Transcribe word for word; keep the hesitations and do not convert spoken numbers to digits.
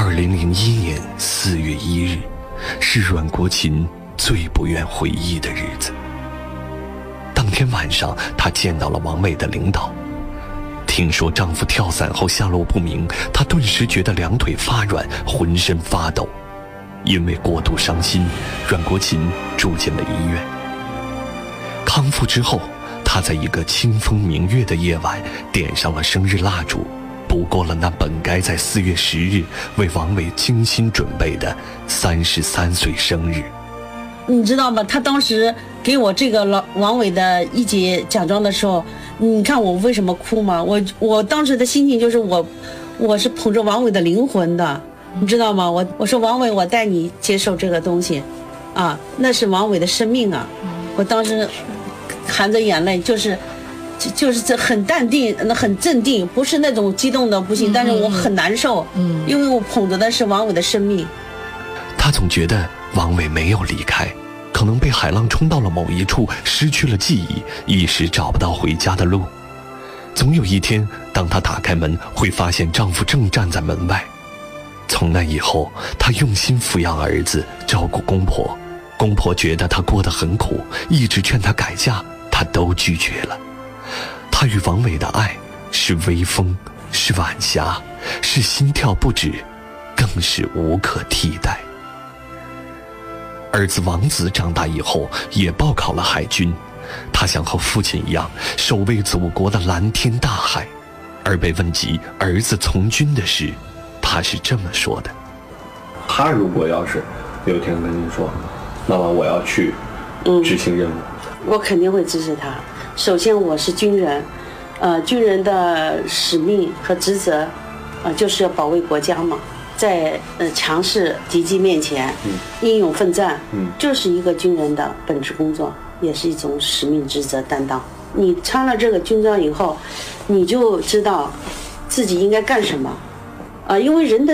二零零一年四月一日，是阮国琴最不愿回忆的日子。当天晚上，她见到了王伟的领导，听说丈夫跳伞后下落不明，她顿时觉得两腿发软，浑身发抖。因为过度伤心，阮国琴住进了医院。康复之后，她在一个清风明月的夜晚点上了生日蜡烛，度过了那本该在四月十日为王伟精心准备的三十三岁生日。 你知道吗？他当时给我这个老王伟的一级奖状的时候，你看我为什么哭吗？我我当时的心情就是我我是捧着王伟的灵魂的，你知道吗？我我说王伟，我带你接受这个东西，啊，那是王伟的生命啊！我当时含着眼泪，就是就就是这很淡定，很镇定，不是那种激动的不行，但是我很难受，嗯，因为我捧着的是王伟的生命。 他总觉得王伟没有离开，可能被海浪冲到了某一处，失去了记忆，一时找不到回家的路。总有一天，当她打开门，会发现丈夫正站在门外。从那以后，她用心抚养儿子，照顾公婆。公婆觉得她过得很苦，一直劝她改嫁，她都拒绝了。她与王伟的爱是微风，是晚霞，是心跳不止，更是无可替代。儿子王子长大以后也报考了海军，他想和父亲一样守卫祖国的蓝天大海。而被问及儿子从军的事，他是这么说的： 他如果要是有一天跟你说，妈妈我要去执行任务， 嗯，我肯定会支持他。首先我是军人，呃，军人的使命和职责，呃，就是要保卫国家嘛。在呃强势敌机面前，嗯，英勇奋战，嗯，就是一个军人的本职工作，也是一种使命职责担当。你穿了这个军装以后，你就知道自己应该干什么，啊、呃，因为人的